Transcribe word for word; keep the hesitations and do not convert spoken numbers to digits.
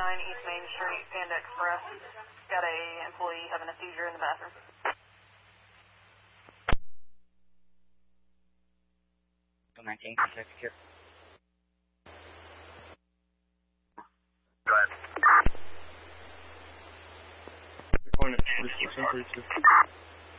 nine East Main Street, Panda Express. Got a employee having a seizure in the bathroom. nineteen, contact secure. Go ahead. You're going to police station, please.